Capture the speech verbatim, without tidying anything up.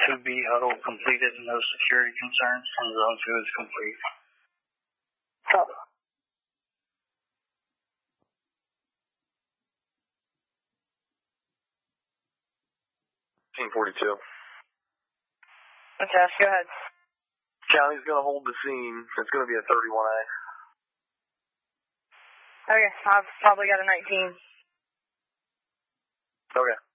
two B huddle completed and no security concerns, and zone two is complete. Copy. Team forty-two. Okay, go ahead. County's going to hold the scene. It's going to be a thirty-one A. Okay, I've probably got a nineteen. Okay.